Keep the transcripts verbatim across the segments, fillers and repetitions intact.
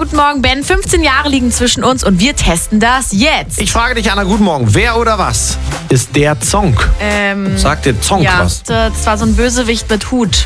guten Morgen, Ben. fünfzehn Jahre liegen zwischen uns und wir testen das jetzt. Ich frage dich, Anna, guten Morgen. Wer oder was ist der Zonk? Ähm, Sagt dir Zonk ja, was? das war so ein Bösewicht mit Hut.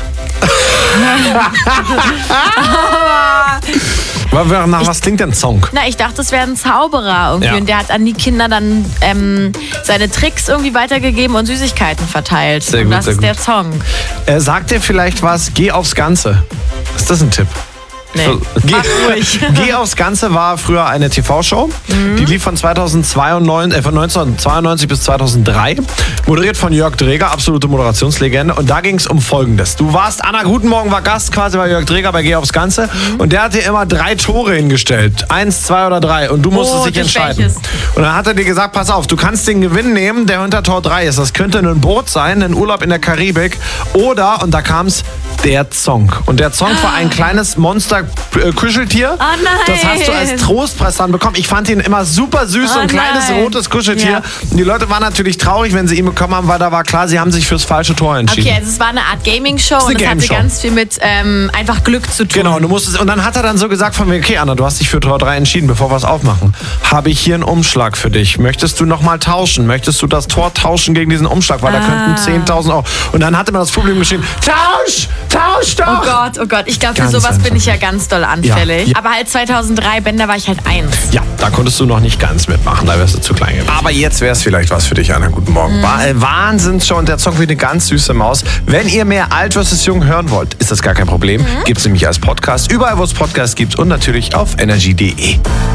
Aber nach was klingt denn Zonk? Na, ich dachte, es wäre ein Zauberer irgendwie. Ja. Und der hat an die Kinder dann ähm, seine Tricks irgendwie weitergegeben und Süßigkeiten verteilt. Sehr und gut, das sehr ist gut. der Song. Äh, sagt dir vielleicht was, geh aufs Ganze. Ist das ein Tipp? Nee. Geh, Mach ruhig. Geh aufs Ganze war früher eine T V-Show. Mhm. Die lief von, zweitausendzweiundneunzig, äh, von neunzehnhundertzweiundneunzig bis zweitausenddrei. Moderiert von Jörg Dreger, absolute Moderationslegende. Und da ging es um Folgendes. Du warst, Anna, guten Morgen, war Gast quasi bei Jörg Dreger bei Geh aufs Ganze. Mhm. Und der hat dir immer drei Tore hingestellt. Eins, zwei oder drei. Und du musstest Oh, dich durch entscheiden. welches? Und dann hat er dir gesagt, pass auf, du kannst den Gewinn nehmen, der hinter Tor drei ist. Das könnte ein Boot sein, ein Urlaub in der Karibik. Oder, und da kam es, der Zonk. Und der Zonk war ein kleines Monster-Kuscheltier. Oh nein. Das hast du als Trostpreis dann bekommen. Ich fand ihn immer super süß, so Oh ein kleines nein. rotes Kuscheltier. Ja. Und die Leute waren natürlich traurig, wenn sie ihn bekommen haben, weil da war klar, sie haben sich fürs falsche Tor entschieden. Okay, also es war eine Art Gaming-Show ist eine und es hatte Game-Show. ganz viel mit ähm, einfach Glück zu tun. Genau, und du musstest, und dann hat er dann so gesagt von mir, okay Anna, du hast dich für Tor drei entschieden, bevor wir es aufmachen. Habe ich hier einen Umschlag für dich. Möchtest du nochmal tauschen? Möchtest du das Tor tauschen gegen diesen Umschlag? Weil da Ah. könnten zehntausend Euro. Und dann hatte mir das Publikum geschrien, tausch! Tausch doch! Oh Gott, oh Gott. Ich glaube, für Ganz sowas bin einfach. ich ja ganz doll anfällig. Ja, ja. Aber halt zweitausenddrei, Ben, da war ich halt eins. Ja, da konntest du noch nicht ganz mitmachen, da wärst du zu klein gewesen. Aber jetzt wäre es vielleicht was für dich, Anna. Guten Morgen. Mhm. Wa- äh, Wahnsinnsshow und der Song wie eine ganz süße Maus. Wenn ihr mehr Alt versus Jung hören wollt, ist das gar kein Problem. Mhm. Gibt's nämlich als Podcast, überall wo es Podcasts gibt und natürlich auf energy punkt de.